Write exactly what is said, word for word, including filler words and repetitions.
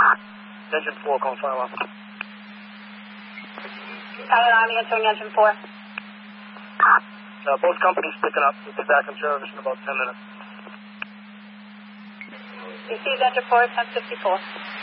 Engine four, calling fire alarm. Fire alarm answering engine four. Uh, both companies picking up. We'll be back in service in about ten minutes. Received engine four, ten fifty-four.